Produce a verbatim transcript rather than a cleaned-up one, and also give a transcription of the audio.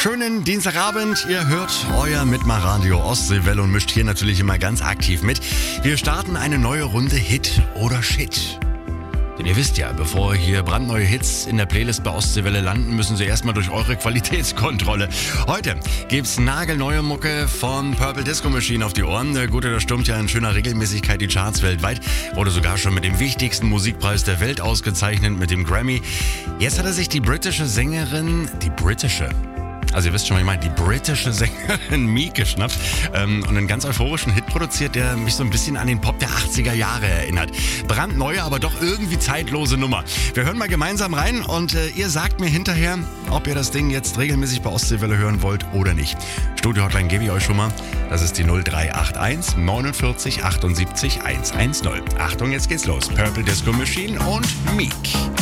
Schönen Dienstagabend, ihr hört euer Mitmachradio Ostseewelle und mischt hier natürlich immer ganz aktiv mit. Wir starten eine neue Runde Hit oder Shit. Denn ihr wisst ja, bevor hier brandneue Hits in der Playlist bei Ostseewelle landen, müssen sie erstmal durch eure Qualitätskontrolle. Heute gibt's nagelneue Mucke von Purple Disco Machine auf die Ohren. Der Gute, der stürmt ja in schöner Regelmäßigkeit die Charts weltweit. Wurde sogar schon mit dem wichtigsten Musikpreis der Welt ausgezeichnet, mit dem Grammy. Jetzt hat er sich die britische Sängerin, die britische... Also ihr wisst schon, was ich meine, die britische Sängerin Meek geschnappt ähm, und einen ganz euphorischen Hit produziert, der mich so ein bisschen an den Pop der achtziger Jahre erinnert. Brandneue, aber doch irgendwie zeitlose Nummer. Wir hören mal gemeinsam rein und äh, ihr sagt mir hinterher, ob ihr das Ding jetzt regelmäßig bei Ostseewelle hören wollt oder nicht. Studio-Hotline gebe ich euch schon mal. Das ist die null drei acht eins neunundvierzig achtundsiebzig hundertzehn. Achtung, jetzt geht's los. Purple Disco Machine und Meek.